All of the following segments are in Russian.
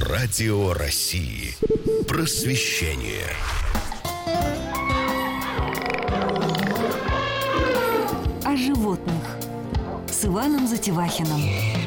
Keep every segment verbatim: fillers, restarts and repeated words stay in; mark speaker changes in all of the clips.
Speaker 1: Радио России. Просвещение.
Speaker 2: О животных с Иваном Затевахиным.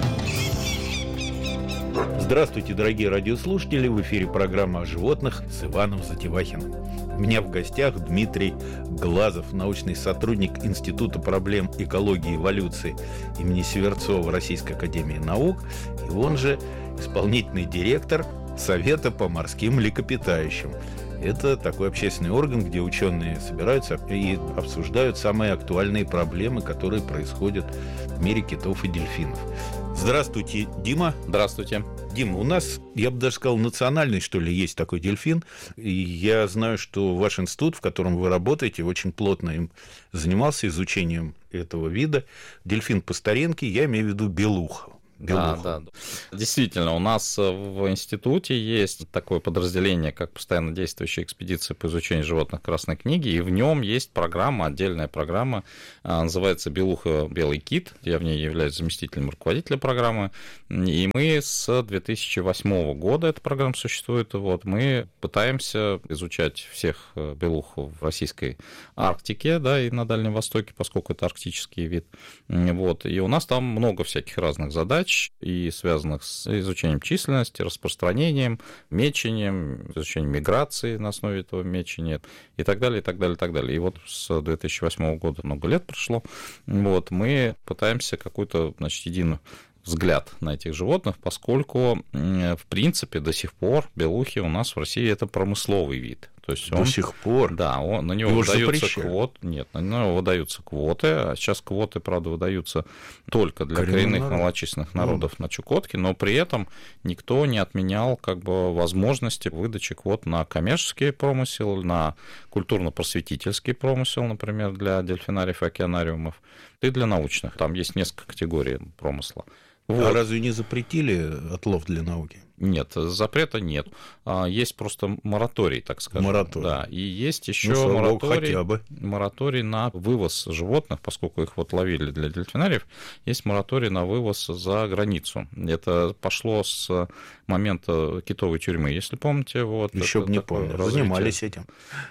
Speaker 3: Здравствуйте, дорогие радиослушатели! В эфире программа о животных с Иваном Затевахиным. У меня в гостях Дмитрий Глазов, научный сотрудник Института проблем экологии и эволюции имени Северцова Российской академии наук, и он же исполнительный директор Совета по морским млекопитающим. Это такой общественный орган, где ученые собираются и обсуждают самые актуальные проблемы, которые происходят в мире китов и дельфинов. Здравствуйте, Дима.
Speaker 4: Здравствуйте.
Speaker 3: Дима, у нас, я бы даже сказал, национальный, что ли, есть такой дельфин. И я знаю, что ваш институт, в котором вы работаете, очень плотно им занимался изучением этого вида. Дельфин по-старинке, я имею в виду белуха.
Speaker 4: Да, да, да. Действительно, у нас в институте есть такое подразделение, как постоянно действующая экспедиция по изучению животных Красной книги, и в нем есть программа, отдельная программа, называется «Белуха. Белый кит». Я в ней являюсь заместителем руководителя программы, и мы с две тысячи восьмого года, эта программа существует, вот, мы пытаемся изучать всех белух в российской Арктике, да, и на Дальнем Востоке, поскольку это арктический вид, вот, и у нас там много всяких разных задач, и связанных с изучением численности, распространением, мечением, изучением миграции на основе этого мечения и так далее, и так далее, и так далее. И вот с две тысячи восьмого года много лет прошло, вот, мы пытаемся какой-то, значит, единый взгляд на этих животных, поскольку, в принципе, до сих пор белухи у нас в России это промысловый вид. То есть он,
Speaker 3: до сих пор?
Speaker 4: Да, он, на него
Speaker 3: Его
Speaker 4: выдаются квоты. Нет, на него выдаются квоты. А сейчас квоты, правда, выдаются только для коренных, коренных народ. малочисленных народов mm. на Чукотке, но при этом никто не отменял как бы возможности выдачи квот на коммерческий промысел, на культурно-просветительский промысел, например, для дельфинариев и океанариумов, и для научных. Там есть несколько категорий промысла. Вот.
Speaker 3: А разве не запретили отлов для науки?
Speaker 4: Нет, запрета нет. Есть просто мораторий, так скажем.
Speaker 3: Мораторий.
Speaker 4: Да, и есть еще
Speaker 3: ну,
Speaker 4: мораторий,
Speaker 3: хотя бы.
Speaker 4: мораторий на вывоз животных, поскольку их вот ловили для дельфинариев, есть мораторий на вывоз за границу. Это пошло с момента китовой тюрьмы, если помните. Вот,
Speaker 3: еще бы не помню, развитие. Занимались этим.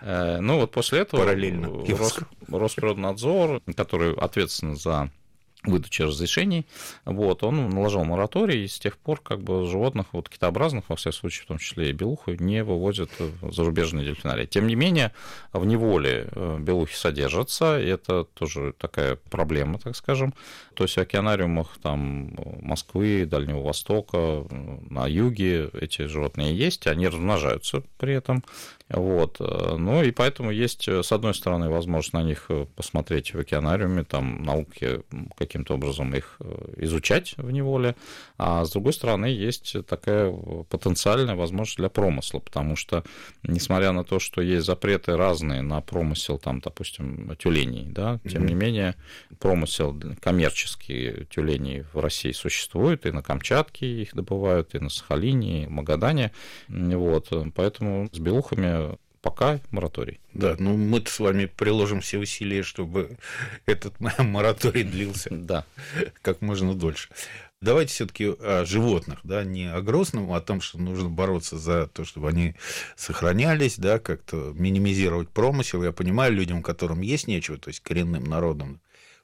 Speaker 4: Ну вот после этого
Speaker 3: параллельно
Speaker 4: Рос... Росприроднадзор, который ответственен за выдачи разрешений, вот, он наложил мораторий, и с тех пор как бы животных, вот, китообразных, во всяком случае, в том числе и белуху, не вывозят в зарубежные дельфинарии. Тем не менее, в неволе белухи содержатся, и это тоже такая проблема, так скажем. То есть в океанариумах там, Москвы, Дальнего Востока, на юге эти животные есть, они размножаются при этом. Вот. Ну и поэтому есть, с одной стороны, возможность на них посмотреть в океанариуме, там науки каким-то образом их изучать в неволе, а с другой стороны, есть такая потенциальная возможность для промысла, потому что, несмотря на то, что есть запреты разные на промысел, там, допустим, тюленей, да, тем mm-hmm. не менее, промысел коммерческий тюленей в России существует, и на Камчатке их добывают, и на Сахалине, и в Магадане, вот, поэтому с белухами пока мораторий.
Speaker 3: Да, ну мы-то с вами приложим все усилия, чтобы этот мораторий длился
Speaker 4: да.
Speaker 3: как можно дольше. Давайте все-таки о животных, да, не о грустном, а о том, что нужно бороться за то, чтобы они сохранялись, да, как-то минимизировать промысел. Я понимаю, людям, которым есть нечего, то есть коренным народам,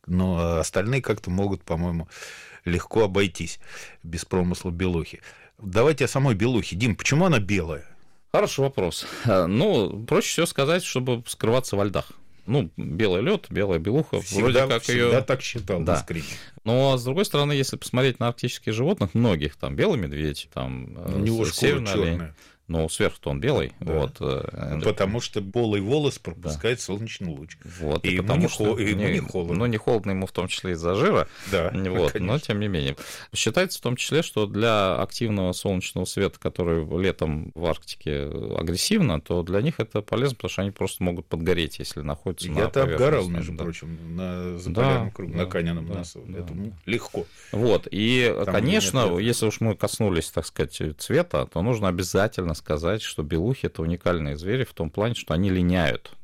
Speaker 3: но остальные как-то могут, по-моему, легко обойтись без промысла белухи. Давайте о самой белухе. Дим, почему она белая?
Speaker 4: Хороший вопрос. Ну, проще всего сказать, чтобы скрываться во льдах. Ну, белый лед, белая белуха,
Speaker 3: всегда,
Speaker 4: вроде как ее.
Speaker 3: Всегда так считал,
Speaker 4: да.
Speaker 3: искренне.
Speaker 4: Но, с другой стороны, если посмотреть на арктических животных, многих, там, белый медведь, там, северный олень, но сверху-то он белый. Да. Вот.
Speaker 3: Потому что белый волос пропускает да. солнечный луч.
Speaker 4: Вот.
Speaker 3: И, и ему, не, что... и ему не, не холодно.
Speaker 4: Ну, не холодно ему в том числе из-за жира.
Speaker 3: Да,
Speaker 4: вот. Но, тем не менее. Считается в том числе, что для активного солнечного света, который летом в Арктике агрессивно, то для них это полезно, потому что они просто могут подгореть, если находятся на поверхности.
Speaker 3: Я-то обгорал, между да. прочим, на Заполярном да, кругу, да, на Канином да, носу. Да, это да. легко.
Speaker 4: Вот. И, там конечно, если уж мы коснулись, так сказать, цвета, то нужно обязательно сказать, что белухи – это уникальные звери в том плане, что они линяют.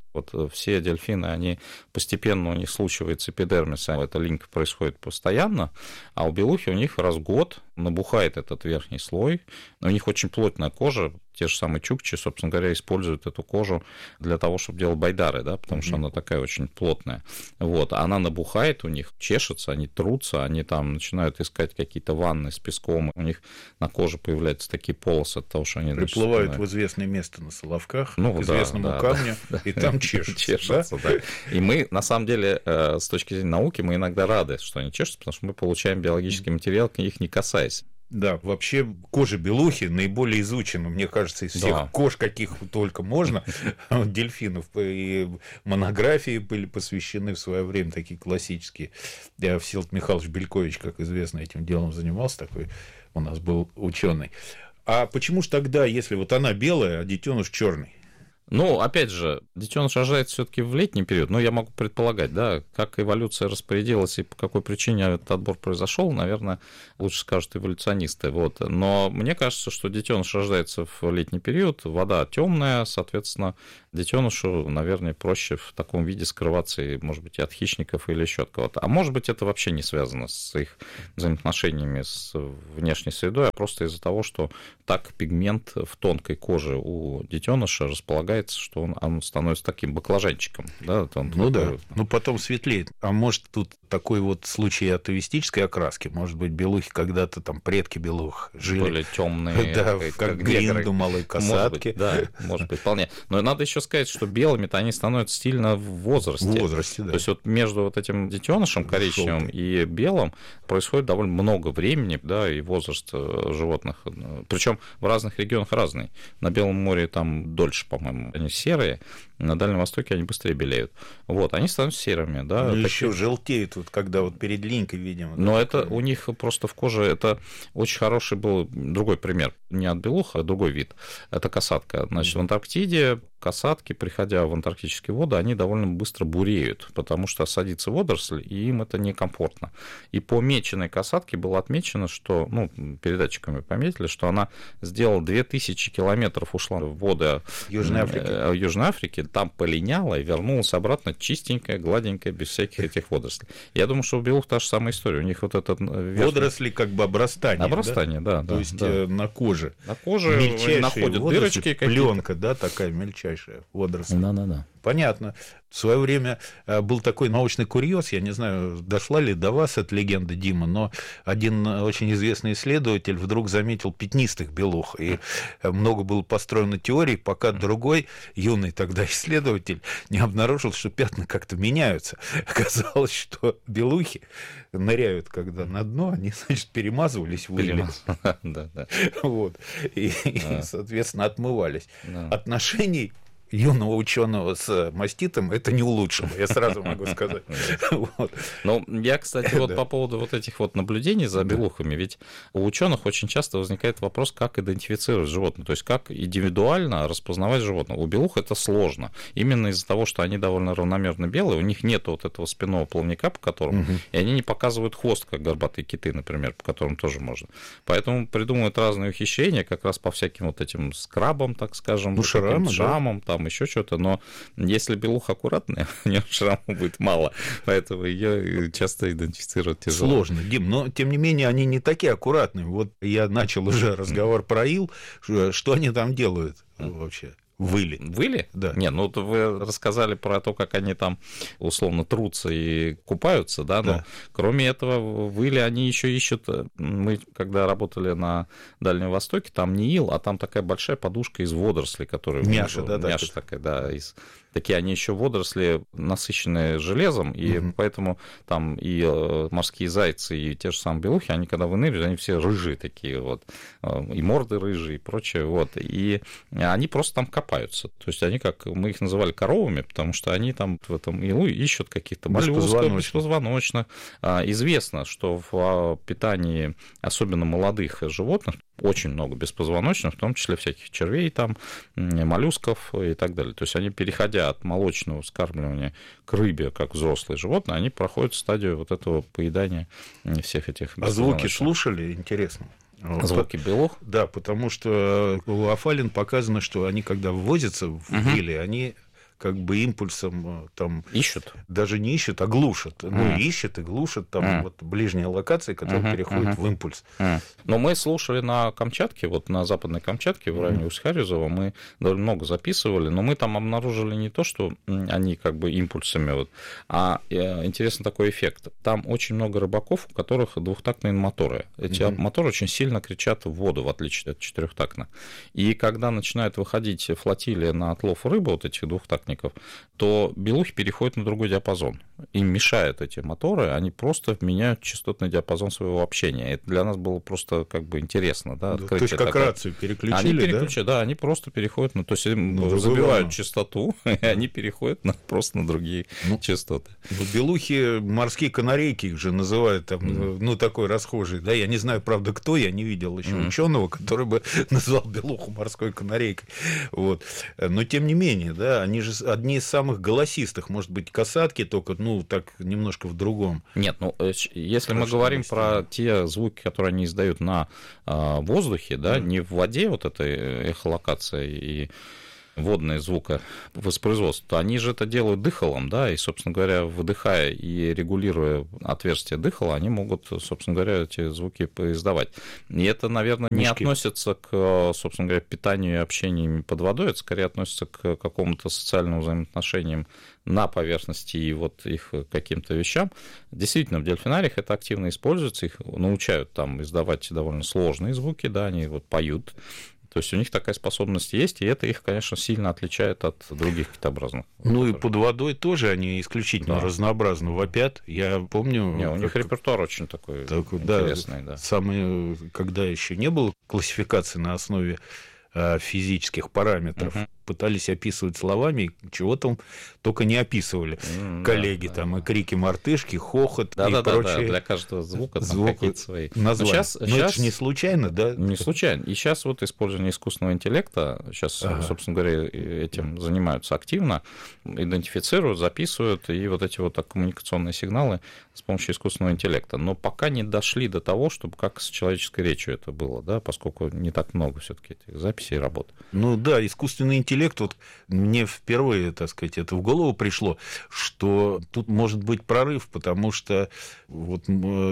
Speaker 4: Вот все дельфины, они постепенно, у них случивается эпидермис, а эта линька происходит постоянно, а у белухи у них раз в год набухает этот верхний слой, но у них очень плотная кожа, те же самые чукчи, собственно говоря, используют эту кожу для того, чтобы делать байдары, да, потому что mm-hmm. она такая очень плотная. Вот, она набухает у них, чешется, они трутся, они там начинают искать какие-то ванны с песком, у них на коже появляются такие полосы от того, что они...
Speaker 3: Приплывают значит, в известное место на Соловках,
Speaker 4: ну,
Speaker 3: к известному
Speaker 4: да,
Speaker 3: камню,
Speaker 4: да,
Speaker 3: и там чешутся.
Speaker 4: чешутся да? Да. И мы, на самом деле, с точки зрения науки, мы иногда рады, что они чешутся, потому что мы получаем биологический материал, к них не касаясь.
Speaker 3: Да, вообще кожа белухи наиболее изучена, мне кажется, из всех да. кож, каких только можно, дельфинов. И монографии были посвящены в свое время, такие классические. Всеволод Михайлович Белькович, как известно, этим делом занимался, такой у нас был ученый. А почему же тогда, если вот она белая, а детеныш черный?
Speaker 4: Ну, опять же, детеныш рождается все-таки в летний период, но я могу предполагать, да, как эволюция распорядилась и по какой причине этот отбор произошел, наверное, лучше скажут эволюционисты. Вот. Но мне кажется, что детеныш рождается в летний период, вода темная, соответственно, детенышу, наверное, проще в таком виде скрываться, и, может быть, и от хищников или еще от кого-то. А может быть, это вообще не связано с их взаимоотношениями с внешней средой, а просто из-за того, что так пигмент в тонкой коже у детеныша располагается, что он, он становится таким баклажанчиком. Да? Он
Speaker 3: ну
Speaker 4: такой...
Speaker 3: да, ну потом светлеет. А может, тут такой вот случай атовистической окраски? Может быть, белухи когда-то, там, предки белух жили...
Speaker 4: Были темные,
Speaker 3: да, как, как гринду, малой касатки.
Speaker 4: Может быть, да, может быть, вполне. Но надо еще сказать, что белыми-то они становятся сильно в возрасте.
Speaker 3: В возрасте, да.
Speaker 4: То есть вот между вот этим детенышем коричневым и белым происходит довольно много времени, да, и возраст животных. Причем в разных регионах разный. На Белом море там дольше, по-моему, они серые, на Дальнем Востоке они быстрее белеют. Вот, они становятся серыми, да.
Speaker 3: Ну,
Speaker 4: такие...
Speaker 3: еще желтеют, вот когда вот перед линькой, видимо.
Speaker 4: Но
Speaker 3: да,
Speaker 4: это
Speaker 3: такая...
Speaker 4: у них просто в коже, это очень хороший был другой пример. Не от белух, а другой вид. Это касатка. Значит, в Антарктиде касатки, приходя в антарктические воды, они довольно быстро буреют, потому что садится водоросль, и им это некомфортно. И по меченой касатке было отмечено, что, ну, передатчиками пометили, что она сделала две тысячи километров, ушла в воды
Speaker 3: Южной Африки.
Speaker 4: Южной Африки, там полиняла и вернулась обратно чистенькая, гладенькая, без всяких этих водорослей. Я думаю, что у белух та же самая история. У них вот этот... Верхний...
Speaker 3: Водоросли как бы обрастание.
Speaker 4: Обрастание, да. да
Speaker 3: То
Speaker 4: да,
Speaker 3: есть
Speaker 4: да.
Speaker 3: на коже.
Speaker 4: На коже находят дырочки какие-то.
Speaker 3: Пленка, да, такая мельчайшая водоросль.
Speaker 4: Да-да-да.
Speaker 3: Понятно. В свое время был такой научный курьез, я не знаю, дошла ли до вас эта легенда, Дима, но один очень известный исследователь вдруг заметил пятнистых белух, и много было построено теорий, пока другой юный тогда исследователь не обнаружил, что пятна как-то меняются. Оказалось, что белухи ныряют, когда на дно, они, значит, перемазывались, вылез. Вот. И, соответственно, отмывались. Отношений юного ученого с маститом это не улучшило, я сразу могу сказать. Вот.
Speaker 4: Ну, я, кстати, вот да. по поводу вот этих вот наблюдений за белухами, ведь у ученых очень часто возникает вопрос, как идентифицировать животное, то есть как индивидуально распознавать животное. У белух это сложно, именно из-за того, что они довольно равномерно белые, у них нет вот этого спинного плавника, по которому, угу. и они не показывают хвост, как горбатые киты, например, по которым тоже можно. Поэтому придумывают разные ухищрения, как раз по всяким вот этим скрабам, так скажем,
Speaker 3: ну, шрамам,
Speaker 4: шрамам, да. там еще что-то, но если белуха аккуратная, у нее шрама будет мало, поэтому ее часто идентифицировать тяжело.
Speaker 3: Сложно, Дим, но тем не менее они не такие аккуратные. Вот я начал уже разговор про ил, что они там делают вообще? Выли.
Speaker 4: Выли?
Speaker 3: Да.
Speaker 4: Не, ну вы рассказали про то, как они там условно трутся и купаются, да, но да. кроме этого выли они еще ищут. Мы когда работали на Дальнем Востоке, там не ил, а там такая большая подушка из водорослей, которые...
Speaker 3: Мяша, да, да.
Speaker 4: Мяша такая, да, из... Такие они еще водоросли, насыщенные железом, и угу. поэтому там и морские зайцы, и те же самые белухи, они когда выныривают, они все рыжие такие вот, и морды рыжие, и прочее, вот, и они просто там копаются. То есть они, как мы их называли коровами, потому что они там в этом илу ищут каких-то моллюсков, беспозвоночных. Известно, что в питании особенно молодых животных очень много беспозвоночных, в том числе всяких червей, там, моллюсков и так далее. То есть они, переходя от молочного вскармливания к рыбе, как взрослые животные, они проходят стадию вот этого поедания всех этих
Speaker 3: беспозвоночных. А звуки слушали? Интересно.
Speaker 4: Звуки белух?
Speaker 3: Да, потому что у афалин показано, что они, когда ввозятся в вилли, угу. они как бы импульсом там...
Speaker 4: Ищут?
Speaker 3: Даже не ищут, а глушат. Mm. Ну, ищут и глушат там mm. вот ближние локации, которые mm-hmm. переходят mm-hmm. в импульс.
Speaker 4: Mm. Но мы слушали на Камчатке, вот на Западной Камчатке, в районе mm. Усть-Харизова, мы довольно много записывали, но мы там обнаружили не то, что они как бы импульсами, вот, а интересный такой эффект. Там очень много рыбаков, у которых двухтактные моторы. Эти mm-hmm. моторы очень сильно кричат в воду, в отличие от четырехтактных. И когда начинает выходить флотилия на отлов рыбы, вот этих двухтактников, то белухи переходят на другой диапазон. Им мешают эти моторы, они просто меняют частотный диапазон своего общения. Это для нас было просто как бы интересно. Да,
Speaker 3: да, то есть как такое. Рацию переключили,
Speaker 4: они переключают, да? Да, они просто переходят, ну, то есть им ну, забивают частоту, и они переходят на, просто на другие ну, частоты.
Speaker 3: Ну, белухи, морские канарейки их же называют, там, mm. ну, такой расхожий, да, я не знаю, правда, кто, я не видел еще mm. ученого, который бы назвал белуху морской канарейкой, вот. Но, тем не менее, да, они же одни из самых голосистых, может быть, касатки, только, ну, так немножко в другом.
Speaker 4: Нет, ну, если мы говорим про те звуки, которые они издают на э, воздухе, да, mm. не в воде, вот этой эхолокация и водное звуковоспроизводство, то они же это делают дыхалом, да, и, собственно говоря, выдыхая и регулируя отверстие дыхала, они могут, собственно говоря, эти звуки издавать. И это, наверное, не Мушки. относится к, собственно говоря, питанию и общению под водой, это скорее относится к какому-то социальному взаимоотношениям на поверхности и вот их каким-то вещам. Действительно, в дельфинариях это активно используется, их научают там издавать довольно сложные звуки, да, они вот поют. То есть у них такая способность есть, и это их, конечно, сильно отличает от других китообразных.
Speaker 3: Ну и под водой тоже они исключительно да. разнообразно вопят. Я помню...
Speaker 4: Не, у них как... репертуар очень такой так, интересный.
Speaker 3: Да,
Speaker 4: да.
Speaker 3: Самые, когда еще не было классификации на основе физических параметров, uh-huh. пытались описывать словами, чего там только не описывали mm, коллеги, да, там да. и крики мартышки, хохот
Speaker 4: да,
Speaker 3: и
Speaker 4: да,
Speaker 3: прочее.
Speaker 4: Да, да, для каждого звука там какие-то свои.
Speaker 3: Но сейчас, Но сейчас... это же не случайно, да?
Speaker 4: Не случайно. И сейчас вот использование искусственного интеллекта, сейчас, ага. собственно говоря, этим занимаются активно, идентифицируют, записывают, и вот эти вот коммуникационные сигналы с помощью искусственного интеллекта. Но пока не дошли до того, чтобы как с человеческой речью это было, да, поскольку не так много все-таки этих записей и работ.
Speaker 3: Ну да, искусственный интеллект, вот мне впервые, так сказать, это в голову пришло, что тут может быть прорыв, потому что вот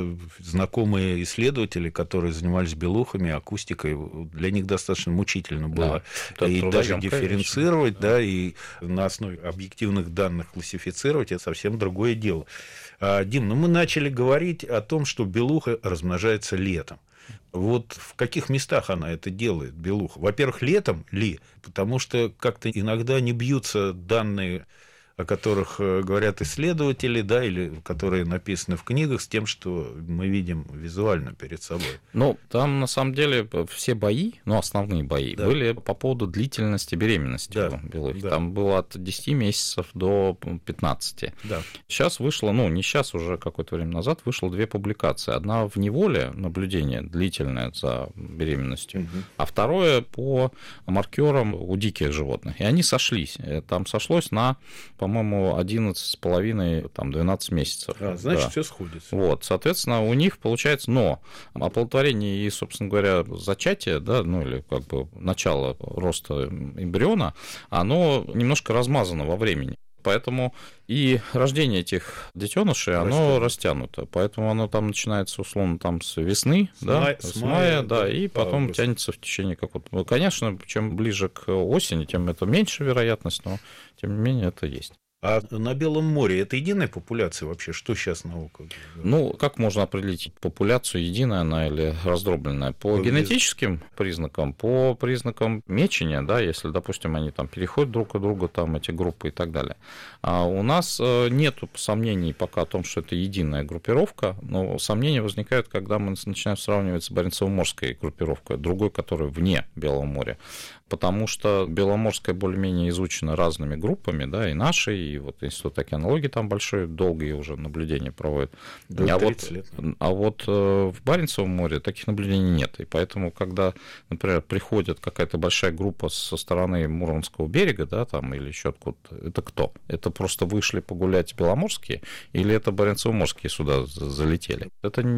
Speaker 3: знакомые исследователи, которые занимались белухами, акустикой, для них достаточно мучительно было да, и даже дифференцировать, да. да, и на основе объективных данных классифицировать, это совсем другое дело. Дим, ну мы начали говорить о том, что белуха размножается летом. Вот в каких местах она это делает, белуха? Во-первых, летом ли? Потому что как-то иногда не бьются данные, о которых говорят исследователи, да, или которые написаны в книгах, с тем, что мы видим визуально перед собой.
Speaker 4: Ну, там, на самом деле, все бои, ну, основные бои, да. были по поводу длительности беременности да. белухи. Да. Там было от десяти месяцев до пятнадцати. Да. Сейчас вышло, ну, не сейчас, уже какое-то время назад, вышло две публикации. Одна в неволе, наблюдение длительное за беременностью, угу. а второе по маркерам у диких животных. И они сошлись. Там сошлось на, по-моему, одиннадцать с половиной, там, двенадцать месяцев.
Speaker 3: А, значит, да. все сходится.
Speaker 4: Вот, соответственно, у них получается, но оплодотворение и, собственно говоря, зачатие, да, ну, или как бы начало роста эмбриона, оно немножко размазано во времени. Поэтому и рождение этих детенышей, оно растянуто. Поэтому оно там начинается, условно, там с весны, с да, мая, с мая, да, да, и потом август. Тянется в течение какого-то... Ну, конечно, чем ближе к осени, тем это меньше вероятность, но, тем не менее, это есть.
Speaker 3: А на Белом море это единая популяция вообще? Что сейчас наука?
Speaker 4: Ну, как можно определить популяцию, единая она или раздробленная? По По генетическим признакам, по признакам мечения, да, если, допустим, они там переходят друг от друга, там эти группы и так далее. А у нас нет сомнений пока о том, что это единая группировка, но сомнения возникают, когда мы начинаем сравнивать с Баренцево-морской группировкой, другой, которая вне Белого моря. Потому что Беломорская более-менее изучена разными группами, да, и нашей, и вот Институт океанологии там большое, долгие уже наблюдения проводит. А вот, лет, а вот в Баренцевом море таких наблюдений нет. И поэтому, когда, например, приходит какая-то большая группа со стороны Мурманского берега, да, там, или еще откуда-то, это кто? Это просто вышли погулять беломорские, или это баренцево-морские сюда залетели? Это